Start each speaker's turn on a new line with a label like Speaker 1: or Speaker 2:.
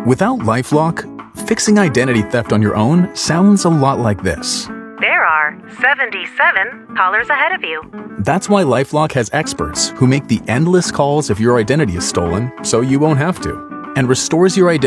Speaker 1: Without LifeLock, fixing identity theft on your own sounds a lot like this.
Speaker 2: There are 77 callers ahead of you.
Speaker 1: That's why LifeLock has experts who make the endless calls if your identity is stolen so you won't have to, and restores your identity